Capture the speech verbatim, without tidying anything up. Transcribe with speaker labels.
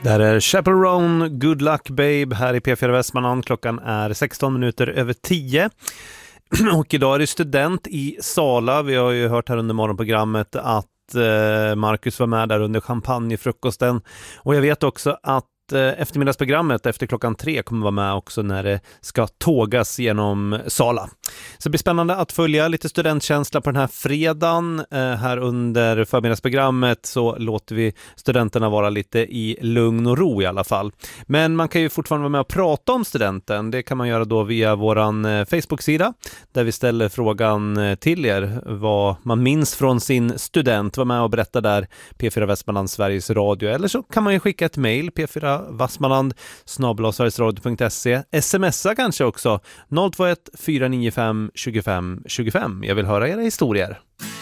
Speaker 1: Där är Chaperone, Good Luck Babe här i P fyra Västmanland. Klockan är sexton minuter över tio. Och idag är det student i Sala. Vi har ju hört här under morgonprogrammet att Marcus var med där under champagnefrukosten. Och jag vet också att eftermiddagsprogrammet efter klockan tre kommer vara med också när det ska tågas genom Sala. Så det blir spännande att följa lite studentkänsla på den här fredagen. Här under förmiddagsprogrammet så låter vi studenterna vara lite i lugn och ro i alla fall. Men man kan ju fortfarande vara med och prata om studenten. Det kan man göra då via våran Facebook-sida där vi ställer frågan till er vad man minns från sin student. Var med och berätta där, P fyra Västmanland, Sveriges Radio. Eller så kan man ju skicka ett mejl, p fyra Vassmanland snabel-a sverigesradio punkt se. Smsa kanske också noll två ett fyra nio fem två fem två fem. Jag vill höra era historier.